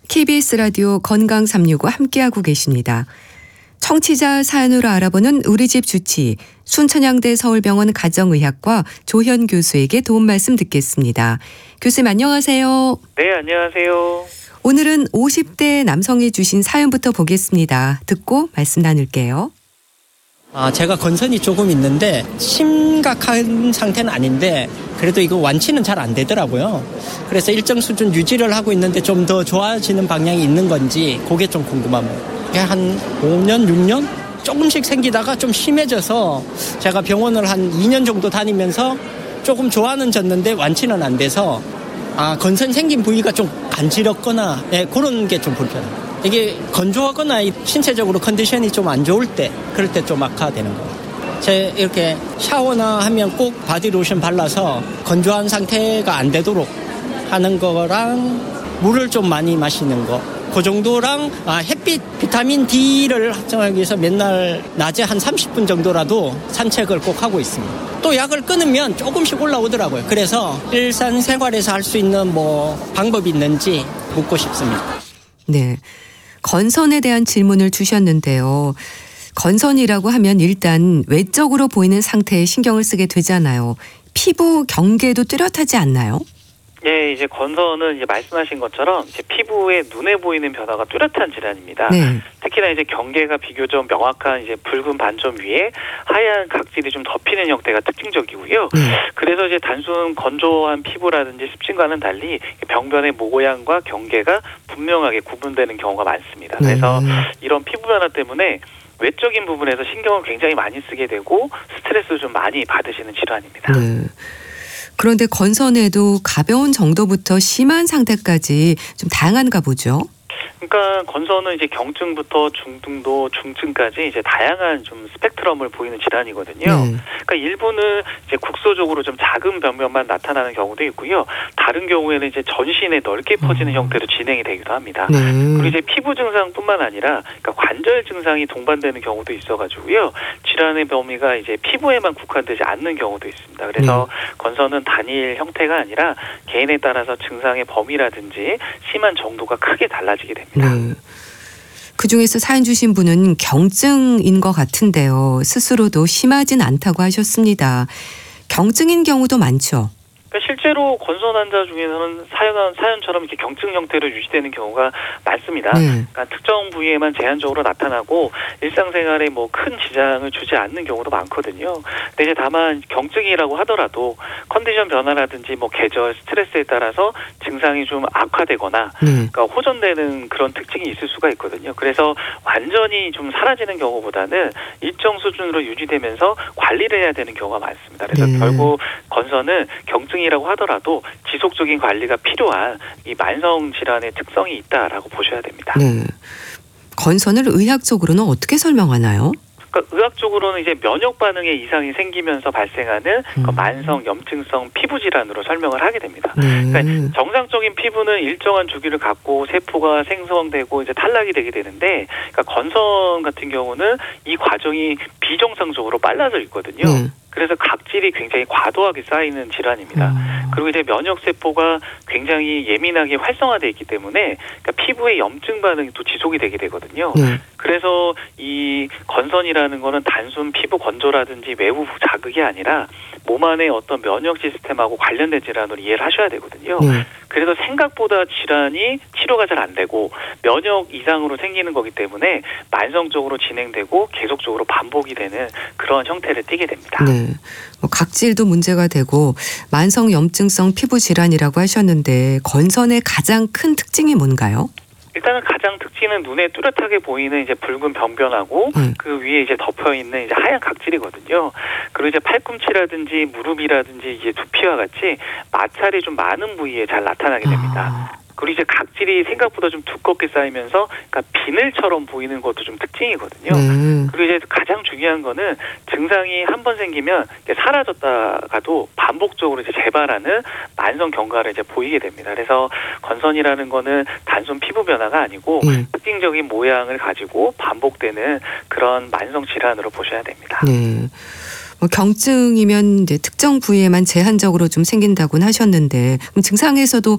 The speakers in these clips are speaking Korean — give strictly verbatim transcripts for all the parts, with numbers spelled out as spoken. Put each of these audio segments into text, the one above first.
케이비에스 라디오 건강 삼육오 함께하고 계십니다. 청취자 사연으로 알아보는 우리 집 주치 순천향대 서울병원 가정의학과 조현 교수에게 도움 말씀 듣겠습니다. 교수님 안녕하세요. 네, 안녕하세요. 오늘은 오십 대 남성이 주신 사연부터 보겠습니다. 듣고 말씀 나눌게요. 아, 제가 건선이 조금 있는데 심각한 상태는 아닌데 그래도 이거 완치는 잘 안 되더라고요. 그래서 일정 수준 유지를 하고 있는데 좀 더 좋아지는 방향이 있는 건지 그게 좀 궁금합니다. 한 오 년, 육 년 조금씩 생기다가 좀 심해져서 제가 병원을 한 이 년 정도 다니면서 조금 좋아는 졌는데 완치는 안 돼서 아, 건선 생긴 부위가 좀 간지럽거나 네, 그런 게 좀 불편해요. 이게 건조하거나 신체적으로 컨디션이 좀 안 좋을 때 그럴 때 좀 악화되는 거예요. 제 이렇게 샤워나 하면 꼭 바디로션 발라서 건조한 상태가 안 되도록 하는 거랑 물을 좀 많이 마시는 거 그 정도랑 아, 햇빛 비타민 D를 확정하기 위해서 맨날 낮에 한 삼십 분 정도라도 산책을 꼭 하고 있습니다. 또 약을 끊으면 조금씩 올라오더라고요. 그래서 일상생활에서 할 수 있는 뭐 방법이 있는지 묻고 싶습니다. 네, 건선에 대한 질문을 주셨는데요. 건선이라고 하면 일단 외적으로 보이는 상태에 신경을 쓰게 되잖아요. 피부 경계도 뚜렷하지 않나요? 예, 이제 건선은 이제 말씀하신 것처럼 이제 피부에 눈에 보이는 변화가 뚜렷한 질환입니다. 네. 특히나 이제 경계가 비교적 명확한 이제 붉은 반점 위에 하얀 각질이 좀 덮이는 형태가 특징적이고요. 네. 그래서 이제 단순 건조한 피부라든지 습진과는 달리 병변의 모양과 경계가 분명하게 구분되는 경우가 많습니다. 그래서 네. 이런 피부 변화 때문에 외적인 부분에서 신경을 굉장히 많이 쓰게 되고 스트레스를 좀 많이 받으시는 질환입니다. 네. 그런데 건선에도 가벼운 정도부터 심한 상태까지 좀 다양한가 보죠. 그러니까 건선은 이제 경증부터 중등도, 중증까지 이제 다양한 좀 스펙트럼을 보이는 질환이거든요. 네. 그러니까 일부는 이제 국소적으로 좀 작은 병변만 나타나는 경우도 있고요. 다른 경우에는 이제 전신에 넓게 퍼지는 어. 형태로 진행이 되기도 합니다. 네. 그리고 이제 피부 증상뿐만 아니라 그러니까 관절 증상이 동반되는 경우도 있어가지고요. 질환의 범위가 이제 피부에만 국한되지 않는 경우도 있습니다. 그래서 네. 건선은 단일 형태가 아니라 개인에 따라서 증상의 범위라든지 심한 정도가 크게 달라지게 됩니다. 네. 그중에서 사연 주신 분은 경증인 것 같은데요. 스스로도 심하진 않다고 하셨습니다. 경증인 경우도 많죠. 그러니까 실제로 건선 환자 중에서는 사연, 사연처럼 이렇게 경증 형태로 유지되는 경우가 많습니다. 네. 그러니까 특정 부위에만 제한적으로 나타나고 일상생활에 뭐 큰 지장을 주지 않는 경우도 많거든요. 근데 이제 다만 경증이라고 하더라도 컨디션 변화라든지 뭐 계절, 스트레스에 따라서 증상이 좀 악화되거나 네. 그러니까 호전되는 그런 특징이 있을 수가 있거든요. 그래서 완전히 좀 사라지는 경우보다는 일정 수준으로 유지되면서 관리를 해야 되는 경우가 많습니다. 그래서 네. 결국 건선은 경증 이라고 하더라도 지속적인 관리가 필요한 이 만성 질환의 특성이 있다라고 보셔야 됩니다. 네. 건선을 의학적으로는 어떻게 설명하나요? 그러니까 의학적으로는 이제 면역 반응에 이상이 생기면서 발생하는 음. 그 만성 염증성 피부 질환으로 설명을 하게 됩니다. 네. 그러니까 정상적인 피부는 일정한 주기를 갖고 세포가 생성되고 이제 탈락이 되게 되는데, 그러니까 건선 같은 경우는 이 과정이 비정상적으로 빨라져 있거든요. 네. 그래서 각질이 굉장히 과도하게 쌓이는 질환입니다. 음. 그리고 이제 면역 세포가 굉장히 예민하게 활성화되어 있기 때문에 그러니까 피부의 염증 반응이 또 지속이 되게 되거든요. 네. 그래서 이 건선이라는 거는 단순 피부 건조라든지 외부 자극이 아니라 몸 안의 어떤 면역 시스템하고 관련된 질환으로 이해를 하셔야 되거든요. 네. 그래서 생각보다 질환이 치료가 잘 안 되고 면역 이상으로 생기는 거기 때문에 만성적으로 진행되고 계속적으로 반복이 되는 그런 형태를 띠게 됩니다. 네. 뭐 각질도 문제가 되고 만성 염증성 피부 질환이라고 하셨는데 건선의 가장 큰 특징이 뭔가요? 일단은 가장 특징은 눈에 뚜렷하게 보이는 이제 붉은 병변하고 음. 그 위에 이제 덮여 있는 이제 하얀 각질이거든요. 그리고 이제 팔꿈치라든지 무릎이라든지 이제 두피와 같이 마찰이 좀 많은 부위에 잘 나타나게 됩니다. 아. 그리고 이제 각질이 생각보다 좀 두껍게 쌓이면서 그러니까 비늘처럼 보이는 것도 좀 특징이거든요. 네. 그리고 이제 가장 중요한 거는 증상이 한 번 생기면 사라졌다가도 반복적으로 이제 재발하는 만성 경과를 이제 보이게 됩니다. 그래서 건선이라는 거는 단순 피부 변화가 아니고 네. 특징적인 모양을 가지고 반복되는 그런 만성 질환으로 보셔야 됩니다. 네. 뭐 경증이면 이제 특정 부위에만 제한적으로 좀 생긴다고는 하셨는데 그럼 증상에서도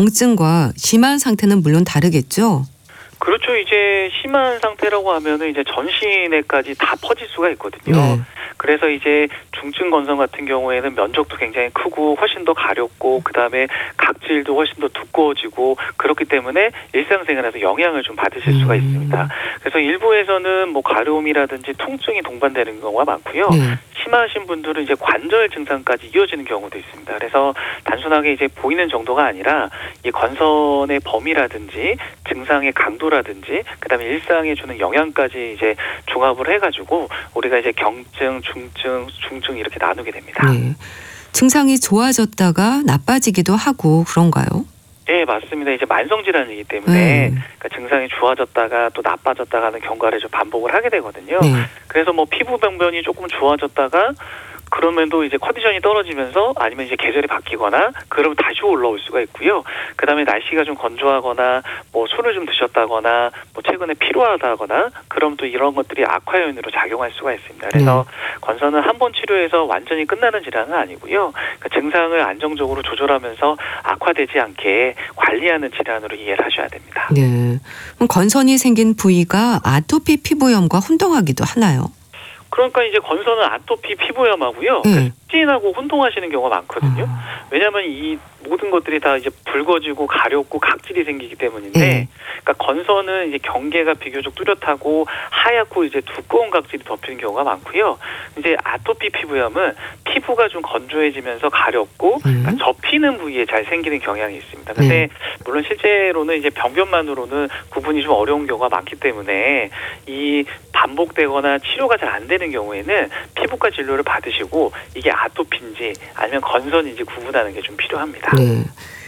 경증과 심한 상태는 물론 다르겠죠? 그렇죠. 이제 심한 상태라고 하면은 이제 전신에까지 다 퍼질 수가 있거든요. 네. 그래서 이제 중증 건성 같은 경우에는 면적도 굉장히 크고 훨씬 더 가렵고 그다음에 각질도 훨씬 더 두꺼워지고 그렇기 때문에 일상생활에서 영향을 좀 받으실 수가 있습니다. 그래서 일부에서는 뭐 가려움이라든지 통증이 동반되는 경우가 많고요. 네. 심하신 분들은 이제 관절 증상까지 이어지는 경우도 있습니다. 그래서 단순하게 이제 보이는 정도가 아니라 이 건선의 범위라든지 증상의 강도라든지 그다음에 일상에 주는 영향까지 이제 종합을 해가지고 우리가 이제 경증, 중증, 중증 이렇게 나누게 됩니다. 네. 증상이 좋아졌다가 나빠지기도 하고 그런가요? 네, 맞습니다. 이제 만성 질환이기 때문에 네. 그러니까 증상이 좋아졌다가 또 나빠졌다가 하는 경과를 좀 반복을 하게 되거든요. 네. 그래서 뭐 피부 병변이 조금 좋아졌다가 그러면도 이제 컨디션이 떨어지면서 아니면 이제 계절이 바뀌거나 그러면 다시 올라올 수가 있고요. 그다음에 날씨가 좀 건조하거나 뭐 술을 좀 드셨다거나 뭐 최근에 피로하다거나 그럼 또 이런 것들이 악화 요인으로 작용할 수가 있습니다. 그래서 네. 건선은 한 번 치료해서 완전히 끝나는 질환은 아니고요. 그러니까 증상을 안정적으로 조절하면서 악화되지 않게 관리하는 질환으로 이해를 하셔야 됩니다. 네. 그럼 건선이 생긴 부위가 아토피 피부염과 혼동하기도 하나요? 그러니까 이제 건선은 아토피 피부염하고요. 네. 찌진하고 혼동하시는 경우가 많거든요. 아. 왜냐하면 이 모든 것들이 다 이제 붉어지고 가렵고 각질이 생기기 때문인데, 네. 그러니까 건선은 이제 경계가 비교적 뚜렷하고 하얗고 이제 두꺼운 각질이 덮이는 경우가 많고요. 이제 아토피 피부염은 피부가 좀 건조해지면서 가렵고 음. 그러니까 접히는 부위에 잘 생기는 경향이 있습니다. 근데 네. 물론 실제로는 이제 병변만으로는 구분이 좀 어려운 경우가 많기 때문에 이 반복되거나 치료가 잘 안 되는 경우에는 피부과 진료를 받으시고 이게 아토피인지 아니면 건선인지 구분하는 게 좀 필요합니다. 네.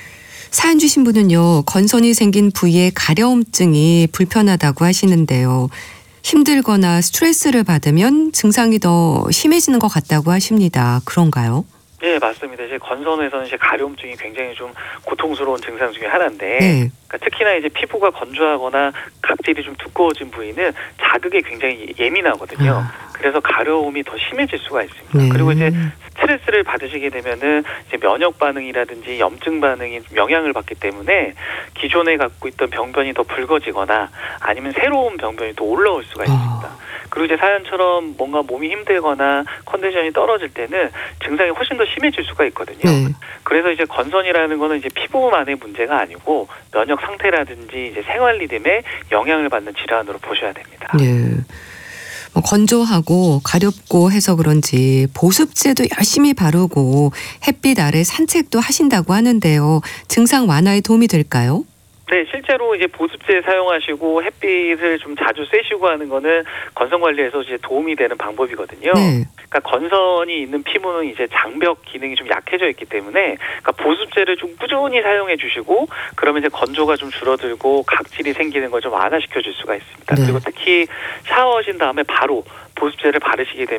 사연 주신 분은요. 건선이 생긴 부위의 가려움증이 불편하다고 하시는데요. 힘들거나 스트레스를 받으면 증상이 더 심해지는 것 같다고 하십니다. 그런가요? 네, 맞습니다. 이제 건선에서는 이제 가려움증이 굉장히 좀 고통스러운 증상 중에 하나인데, 네. 그러니까 특히나 이제 피부가 건조하거나 각질이 좀 두꺼워진 부위는 자극에 굉장히 예민하거든요. 아. 그래서 가려움이 더 심해질 수가 있습니다. 네. 그리고 이제 스트레스를 받으시게 되면은 이제 면역 반응이라든지 염증 반응이 영향을 받기 때문에 기존에 갖고 있던 병변이 더 붉어지거나 아니면 새로운 병변이 또 올라올 수가 있습니다. 아. 그리고 이제 사연처럼 뭔가 몸이 힘들거나 컨디션이 떨어질 때는 증상이 훨씬 더 심해질 수가 있거든요. 네. 그래서 이제 건선이라는 거는 이제 피부만의 문제가 아니고 면역 상태라든지 이제 생활 리듬에 영향을 받는 질환으로 보셔야 됩니다. 네. 뭐 건조하고 가렵고 해서 그런지 보습제도 열심히 바르고 햇빛 아래 산책도 하신다고 하는데요. 증상 완화에 도움이 될까요? 네, 실제로 이제 보습제 사용하시고 햇빛을 좀 자주 쐬시고 하는 거는 건선 관리에서 이제 도움이 되는 방법이거든요. 네. 그러니까 건선이 있는 피부는 이제 장벽 기능이 좀 약해져 있기 때문에 그러니까 보습제를 좀 꾸준히 사용해 주시고 그러면 이제 건조가 좀 줄어들고 각질이 생기는 걸 좀 완화시켜 줄 수가 있습니다. 네. 그리고 특히 샤워하신 다음에 바로 보습제를 바르시게 되면